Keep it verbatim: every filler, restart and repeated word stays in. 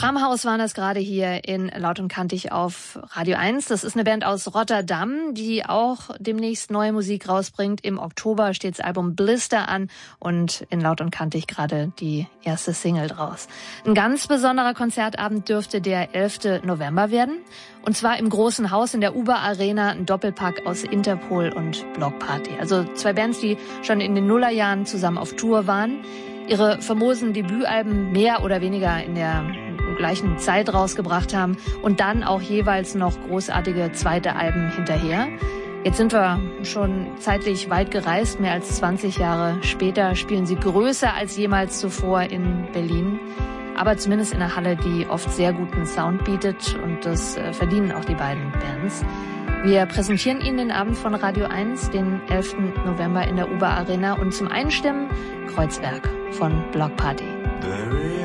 Tramhaus waren das gerade hier in Laut und Kantig auf Radio eins. Das ist eine Band aus Rotterdam, die auch demnächst neue Musik rausbringt. Im Oktober steht das Album Blister an und in Laut und Kantig gerade die erste Single draus. Ein ganz besonderer Konzertabend dürfte der elfte November werden. Und zwar im Großen Haus in der Uber Arena, ein Doppelpack aus Interpol und Block Party. Also zwei Bands, die schon in den Nullerjahren zusammen auf Tour waren. Ihre famosen Debütalben mehr oder weniger in der gleichen Zeit rausgebracht haben und dann auch jeweils noch großartige zweite Alben hinterher. Jetzt sind wir schon zeitlich weit gereist, mehr als zwanzig Jahre später spielen sie größer als jemals zuvor in Berlin, aber zumindest in einer Halle, die oft sehr guten Sound bietet und das äh, verdienen auch die beiden Bands. Wir präsentieren Ihnen den Abend von Radio eins, den elften November in der Uber Arena und zum Einstimmen Kreuzberg von Block Party.